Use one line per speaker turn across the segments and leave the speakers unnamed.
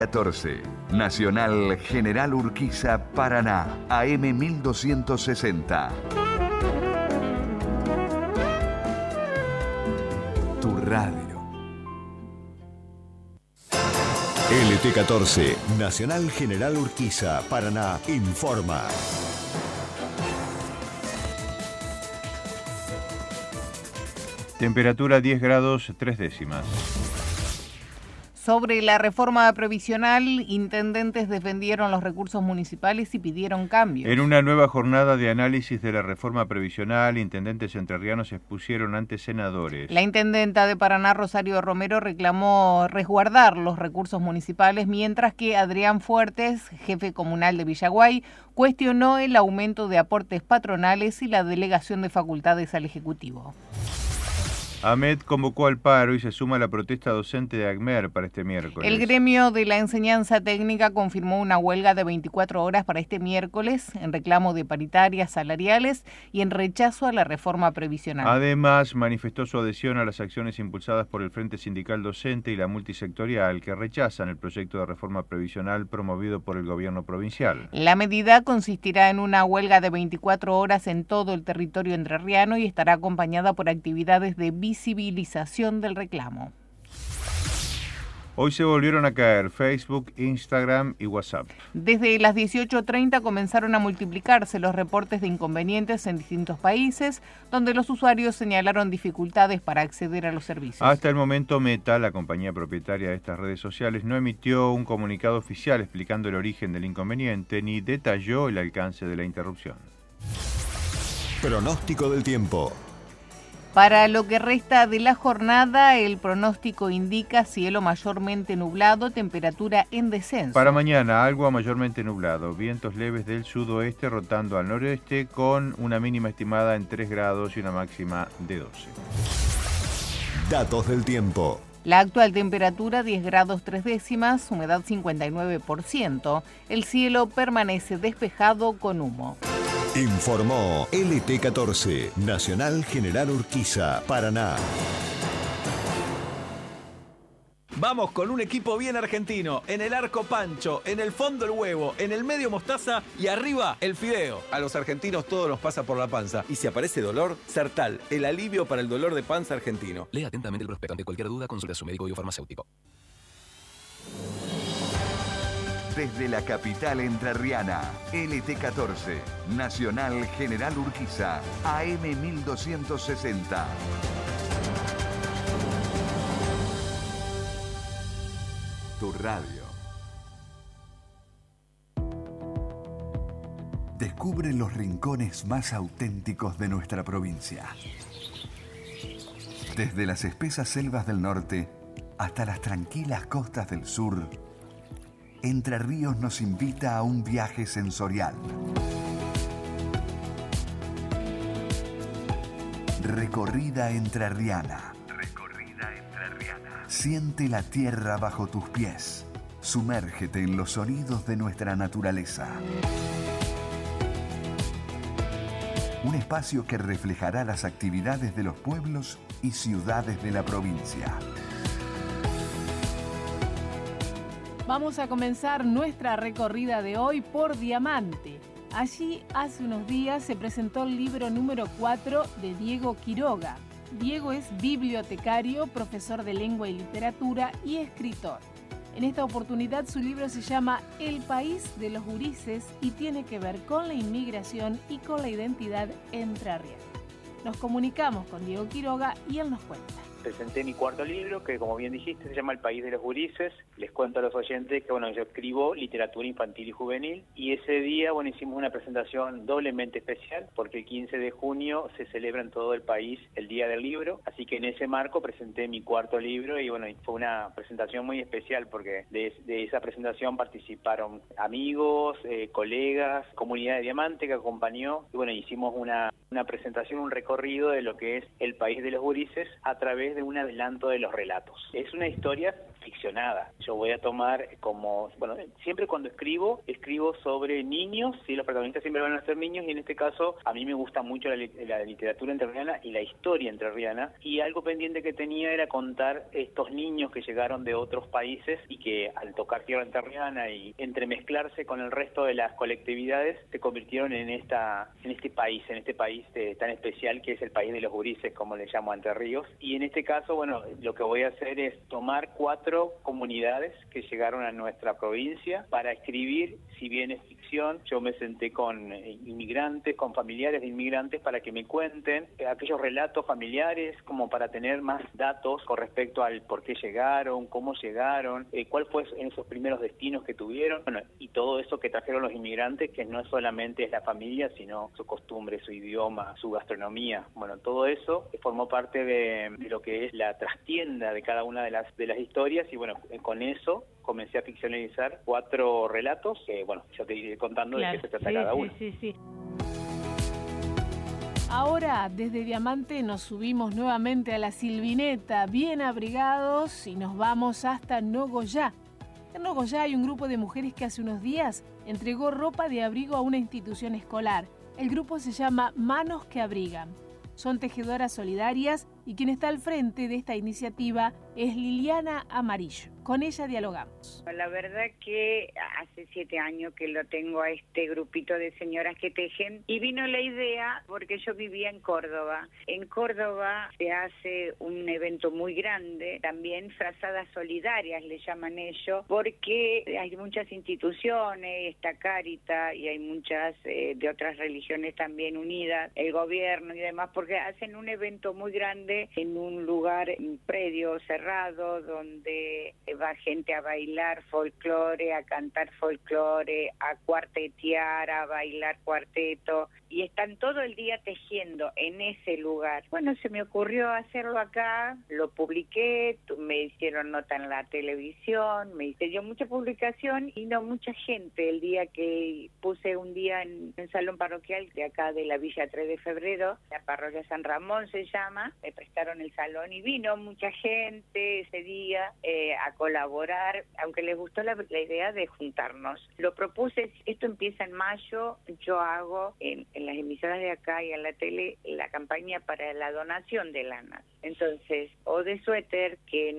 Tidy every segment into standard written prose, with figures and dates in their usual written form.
14. Nacional General Urquiza, Paraná, AM 1260. Tu radio.
LT14, Nacional General Urquiza, Paraná, informa.
Temperatura 10 grados 3 décimas.
Sobre la reforma previsional, intendentes defendieron los recursos municipales y pidieron cambios.
En una nueva jornada de análisis de la reforma previsional, intendentes entrerrianos se expusieron ante senadores.
La intendenta de Paraná, Rosario Romero, reclamó resguardar los recursos municipales, mientras que Adrián Fuertes, jefe comunal de Villaguay, cuestionó el aumento de aportes patronales y la delegación de facultades al Ejecutivo.
AMED convocó al paro y se suma a la protesta docente de ACMER para este miércoles.
El gremio de la enseñanza técnica confirmó una huelga de 24 horas para este miércoles en reclamo de paritarias salariales y en rechazo a la reforma previsional.
Además, manifestó su adhesión a las acciones impulsadas por el Frente Sindical Docente y la Multisectorial, que rechazan el proyecto de reforma previsional promovido por el gobierno provincial.
La medida consistirá en una huelga de 24 horas en todo el territorio entrerriano y estará acompañada por actividades de visibilización del reclamo.
Hoy se volvieron a caer Facebook, Instagram y WhatsApp.
Desde las 18:30 comenzaron a multiplicarse los reportes de inconvenientes en distintos países, donde los usuarios señalaron dificultades para acceder a los servicios.
Hasta el momento, Meta, la compañía propietaria de estas redes sociales, no emitió un comunicado oficial explicando el origen del inconveniente ni detalló el alcance de la interrupción.
Pronóstico del tiempo.
Para lo que resta de la jornada, el pronóstico indica cielo mayormente nublado, temperatura en descenso.
Para mañana, algo mayormente nublado, vientos leves del sudoeste rotando al noreste con una mínima estimada en 3 grados y una máxima de 12.
Datos del tiempo.
La actual temperatura 10 grados 3 décimas, humedad 59%. El cielo permanece despejado con humo.
Informó LT14, Nacional General Urquiza, Paraná.
Vamos con un equipo bien argentino. En el arco Pancho, en el fondo el huevo, en el medio mostaza y arriba el fideo. A los argentinos todo nos pasa por la panza. Y si aparece dolor, Sertal, el alivio para el dolor de panza argentino.
Lea atentamente el prospecto. Ante cualquier duda, consulte a su médico y o farmacéutico.
Desde la capital entrerriana, LT14, Nacional General Urquiza, AM 1260. Tu radio. Descubre los rincones más auténticos de nuestra provincia. Desde las espesas selvas del norte hasta las tranquilas costas del sur, Entre Ríos nos invita a un viaje sensorial. Recorrida entrerriana. Siente la tierra bajo tus pies. Sumérgete en los sonidos de nuestra naturaleza. Un espacio que reflejará las actividades de los pueblos y ciudades de la provincia.
Vamos a comenzar nuestra recorrida de hoy por Diamante. Allí, hace unos días, se presentó el libro número 4 de Diego Quiroga. Diego es bibliotecario, profesor de lengua y literatura y escritor. En esta oportunidad su libro se llama El país de los gurises y tiene que ver con la inmigración y con la identidad entrerriana. Nos comunicamos con Diego Quiroga y él nos cuenta.
Presenté mi cuarto libro, que como bien dijiste, se llama El país de los gurises. Les cuento a los oyentes que yo escribo literatura infantil y juvenil, y ese día hicimos una presentación doblemente especial, porque el 15 de junio se celebra en todo el país el Día del Libro, así que en ese marco presenté mi cuarto libro, y fue una presentación muy especial, porque de esa presentación participaron amigos, colegas, comunidad de Diamante que acompañó, y hicimos una presentación, un recorrido de lo que es el país de los gurises a través de un adelanto de los relatos. Es una historia ficcionada. Yo voy a tomar siempre cuando escribo sobre niños, sí, los protagonistas siempre van a ser niños, y en este caso a mí me gusta mucho la literatura entrerriana y la historia entrerriana, y algo pendiente que tenía era contar estos niños que llegaron de otros países y que al tocar tierra entrerriana y entremezclarse con el resto de las colectividades se convirtieron en este país tan especial que es el país de los gurises, como le llamo a Entre Ríos. Y en este caso, lo que voy a hacer es tomar 4 comunidades que llegaron a nuestra provincia para escribir, si bien es ficción, yo me senté con inmigrantes, con familiares de inmigrantes para que me cuenten aquellos relatos familiares, como para tener más datos con respecto al por qué llegaron, cómo llegaron, cuál fue en esos primeros destinos que tuvieron, y todo eso que trajeron los inmigrantes, que no solamente es la familia, sino su costumbre, su idioma, su gastronomía. Todo eso formó parte de lo que es la trastienda de cada una de las historias, y con eso comencé a ficcionalizar 4 relatos que, ya te iré contando de qué se trata cada uno.
Sí. Ahora, desde Diamante nos subimos nuevamente a la Silvineta, bien abrigados, y nos vamos hasta Nogoyá. En Nogoyá hay un grupo de mujeres que hace unos días entregó ropa de abrigo a una institución escolar. El grupo se llama Manos que Abrigan. Son tejedoras solidarias y quien está al frente de esta iniciativa es Liliana Amarillo. Con ella dialogamos.
La verdad que hace 7 años que lo tengo a este grupito de señoras que tejen, y vino la idea porque yo vivía en Córdoba. En Córdoba se hace un evento muy grande, también frazadas solidarias le llaman ellos, porque hay muchas instituciones, está Cáritas y hay muchas de otras religiones también unidas, el gobierno y demás, porque hacen un evento muy grande en un lugar, un predio cerrado, donde va gente a bailar folclore, a cantar folclore, a cuartetear, a bailar cuarteto, y están todo el día tejiendo en ese lugar. Se me ocurrió hacerlo acá, lo publiqué, me hicieron nota en la televisión, se dio mucha publicación y no mucha gente. El día que puse un día en el salón parroquial de acá de la Villa 3 de Febrero, la parroquia San Ramón se llama, me prestaron el salón y vino mucha gente ese día a colaborar, aunque les gustó la idea de juntarnos. Lo propuse, esto empieza en mayo, yo hago en las emisoras de acá y en la tele la campaña para la donación de lanas. Entonces, o de suéter que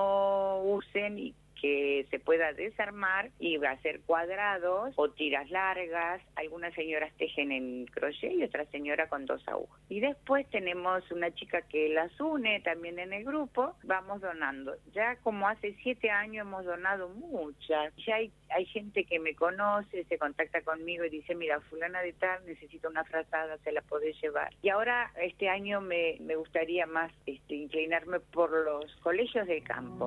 no usen y que se pueda desarmar y va a ser cuadrados o tiras largas. Algunas señoras tejen en crochet y otra señora con 2 agujas. Y después tenemos una chica que las une también en el grupo. Vamos donando. Ya como hace 7 años hemos donado muchas. Ya hay gente que me conoce, se contacta conmigo y dice, mira, fulana de tal necesita una frazada, se la podés llevar. Y ahora este año me gustaría más inclinarme por los colegios del campo.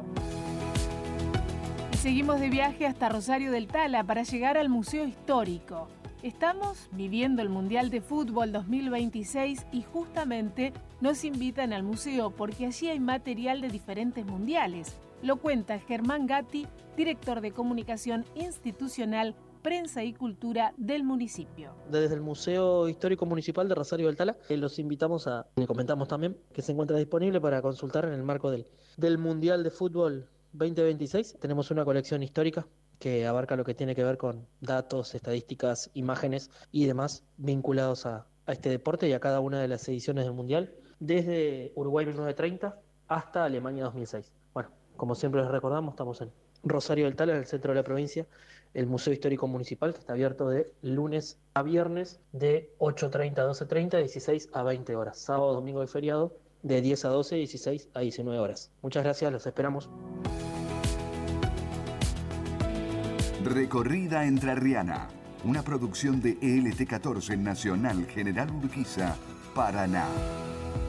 Seguimos de viaje hasta Rosario del Tala para llegar al Museo Histórico. Estamos viviendo el Mundial de Fútbol 2026 y justamente nos invitan al museo porque allí hay material de diferentes mundiales. Lo cuenta Germán Gatti, director de Comunicación Institucional, Prensa y Cultura del municipio.
Desde el Museo Histórico Municipal de Rosario del Tala los invitamos le comentamos también que se encuentra disponible para consultar en el marco del Mundial de Fútbol 2026. Tenemos una colección histórica que abarca lo que tiene que ver con datos, estadísticas, imágenes y demás vinculados a este deporte y a cada una de las ediciones del Mundial, desde Uruguay 1930 hasta Alemania 2006. Bueno, como siempre les recordamos, estamos en Rosario del Tala, en el centro de la provincia, el Museo Histórico Municipal, que está abierto de lunes a viernes de 8:30 a 12:30, 16 a 20 horas, sábado, domingo y feriado de 10 a 12, 16 a 19 horas. Muchas gracias, los esperamos.
Recorrida Entrerriana, una producción de ELT14 Nacional General Urquiza, Paraná.